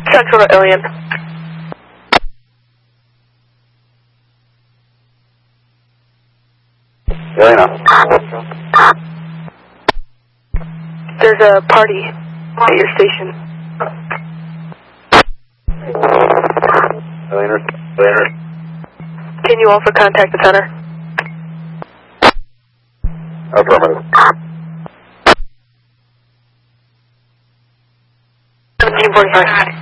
Central to Alien. There's a party at your station. Can you also contact the center? Affirmative. 1745.